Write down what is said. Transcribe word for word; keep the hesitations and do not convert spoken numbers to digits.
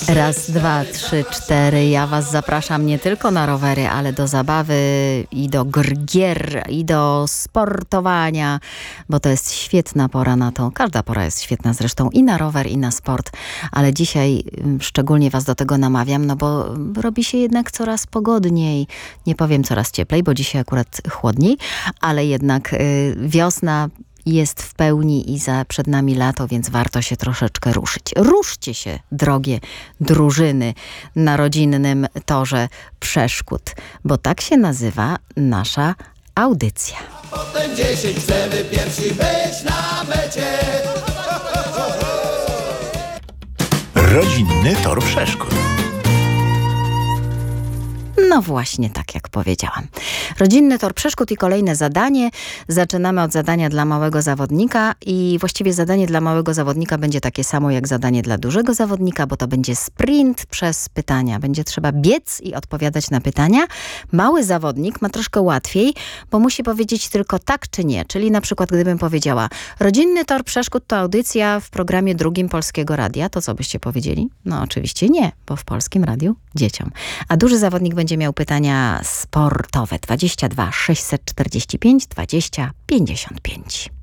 Raz, dwa, trzy, cztery. Ja was zapraszam nie tylko na rowery, ale do zabawy i do gr- gier, i do sportowania, bo to jest świetna pora na to. Każda pora jest świetna zresztą i na rower, i na sport, ale dzisiaj szczególnie was do tego namawiam, no bo robi się jednak coraz pogodniej. Nie powiem coraz cieplej, bo dzisiaj akurat chłodniej, ale jednak y, wiosna jest w pełni i za przed nami lato, więc warto się troszeczkę ruszyć. Ruszcie się, drogie drużyny, na rodzinnym torze przeszkód, bo tak się nazywa nasza audycja. Potem dziesięć chcemy pierwsi być na mecie. Rodzinny tor przeszkód. No właśnie, tak jak powiedziałam. Rodzinny tor przeszkód i kolejne zadanie. Zaczynamy od zadania dla małego zawodnika i właściwie zadanie dla małego zawodnika będzie takie samo jak zadanie dla dużego zawodnika, bo to będzie sprint przez pytania. Będzie trzeba biec i odpowiadać na pytania. Mały zawodnik ma troszkę łatwiej, bo musi powiedzieć tylko tak czy nie. Czyli na przykład gdybym powiedziała rodzinny tor przeszkód to audycja w programie drugim Polskiego Radia, to co byście powiedzieli? No oczywiście nie, bo w Polskim Radiu dzieciom. A duży zawodnik będzie miał pytania sportowe. dwadzieścia dwa sześćset czterdzieści pięć dwadzieścia pięćdziesiąt pięć.